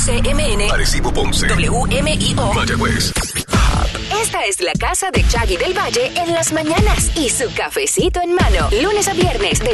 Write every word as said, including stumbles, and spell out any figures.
C M N, Arecibo Ponce, W M I O, Mayagüez. Esta es la casa de Chaggy del Valle en las mañanas y su cafecito en mano. Lunes a viernes de